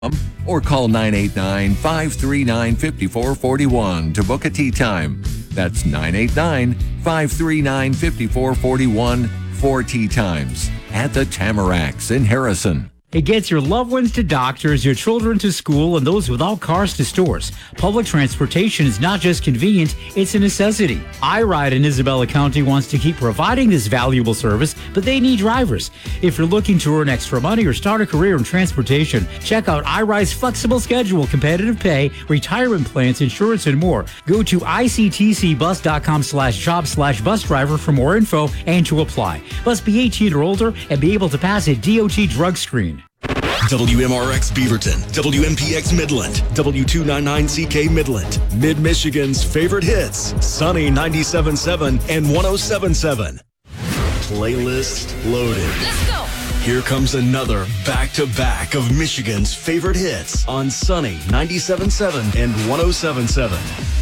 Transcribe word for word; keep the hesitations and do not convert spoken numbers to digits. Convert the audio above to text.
or call nine eight nine, five three nine, five four four one to book a tea time. That's nine eight nine, five three nine, five four four one for tea times at the Tamaracks in Harrison. It gets your loved ones to doctors, your children to school, and those without cars to stores. Public transportation is not just convenient, it's a necessity. iRide in Isabella County wants to keep providing this valuable service, but they need drivers. If you're looking to earn extra money or start a career in transportation, check out iRide's flexible schedule, competitive pay, retirement plans, insurance, and more. Go to ictcbus.com slash job slash bus driver for more info and to apply. Must be eighteen or older and be able to pass a D O T drug screen. W M R X Beaverton, W M P X Midland, W two ninety-nine C K Midland, Mid-Michigan's favorite hits, Sunny ninety-seven point seven and one oh seven point seven. Playlist loaded. Let's go. Here comes another back-to-back of Michigan's favorite hits on Sunny ninety-seven point seven and one oh seven point seven.